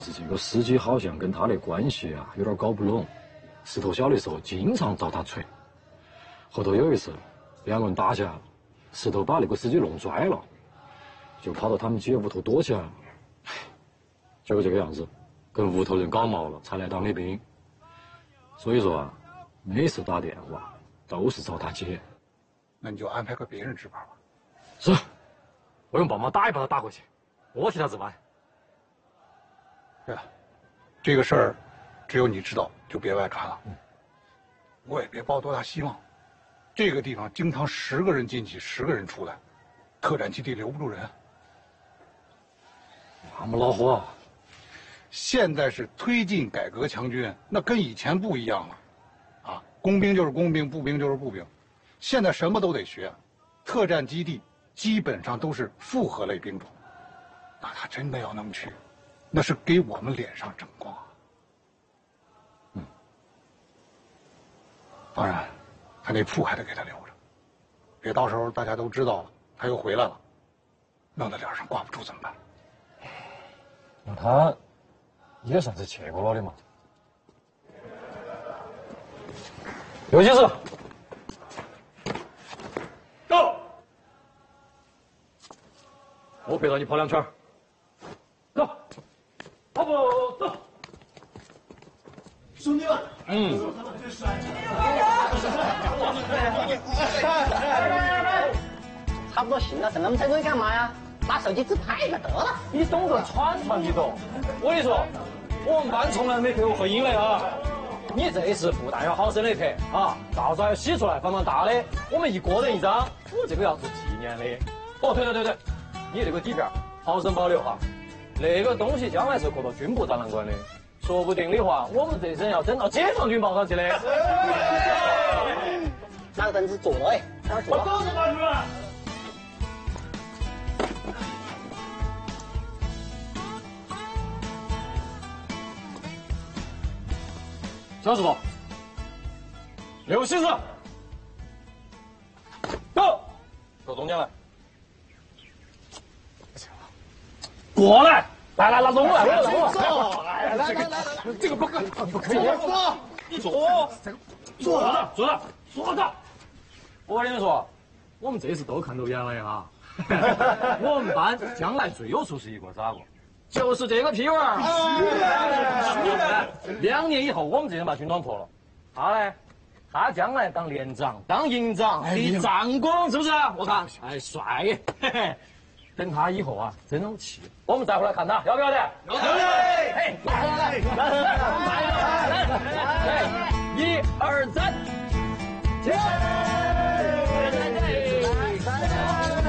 这个司机好像跟他的关系啊有点搞不拢。石头小的时候经常找他锤，后头有一次两个人打架，石头把那个司机弄拽了，就跑到他们姐屋头躲起来了。结果这个样子，跟屋头人搞毛了，才来当的兵。所以说啊，每次打电话都是找他姐。 那你就安排个别人值班吧。 是，我用棒棒打一把他打过去，我替他值班。 对了，这个事儿只有你知道，就别外传了。我也别抱多大希望。这个地方经常10个人进去，10个人出来，特战基地留不住人。 那么老火， 现在是推进改革强军，那跟以前不一样了。啊，工兵就是工兵，步兵就是步兵，现在什么都得学。特战基地基本上都是复合类兵种，那他真的要能去，那是给我们脸上争光啊。当然，他那铺还得给他留着，别到时候大家都知道了，他又回来了，弄得脸上挂不住怎么办？ 那他也算是去过了的嘛。刘先生，到，我陪着你跑2圈。走，跑步走。 兄弟们， 差不多行了，剩那么在这里干嘛呀？拿手机自拍就得了。 你懂得传你懂。我跟你说，我们班从来没拍过合影的啊。你这是不但要好生的拍啊，到时候还要洗出来放大的。我们1个人1张，我这个要做纪念的。哦，对，你这个底片好生保留哈。那个东西将来是刻到军部展览馆的，说不定的话，我们这身要整到解放军报上去的。 那个凳子坐哎，哪儿坐？ 我都是班主任。 小师傅，刘先生，到中间来。过来，来，拢来，这个不可以，你坐，坐着。我跟你们说，我们这次都看走眼了哈。我们班将来最有出息一个咋个？就是这个屁娃儿。2年以后，我们这人把军装脱了，他呢？他将来当连长、当营长、立战功，是不是？我看，哎，帅！嘿嘿。等他以后啊，真有气，我们再回来看他，要不要的？要的！哎，来，1、2、3，起！